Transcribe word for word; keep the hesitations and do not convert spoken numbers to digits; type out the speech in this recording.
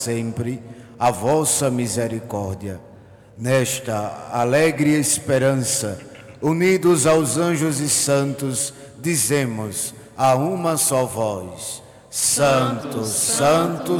sempre a vossa misericórdia. Nesta alegre esperança, unidos aos anjos e santos, dizemos a uma só voz: Santo, Santo,